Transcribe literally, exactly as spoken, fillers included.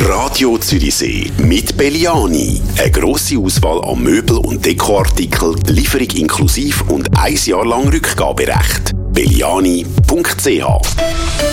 Radio Zürichsee mit Belliani. Eine grosse Auswahl an Möbel- und Dekoartikeln, Lieferung inklusive und ein Jahr lang Rückgaberecht. belliani punkt c h